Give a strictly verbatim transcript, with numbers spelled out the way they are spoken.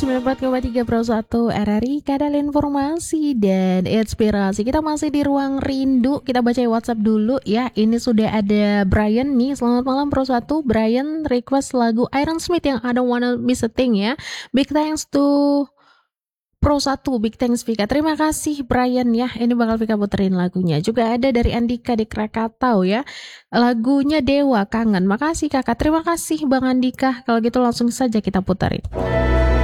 sembilan puluh empat koma tiga Pro satu R R I, kadal informasi dan inspirasi. Kita masih di ruang rindu. Kita baca WhatsApp dulu ya. Ini sudah ada Brian nih. Selamat malam Pro satu. Brian request lagu Iron Smith yang I Don't Wanna Miss a Thing ya. Big thanks to Pro satu, big thanks Vika. Terima kasih Brian ya. Ini bakal Vika puterin lagunya. Juga ada dari Andika di Krakatau ya. Lagunya Dewa Kangen. Makasih Kakak. Terima kasih Bang Andika. Kalau gitu langsung saja kita puterin.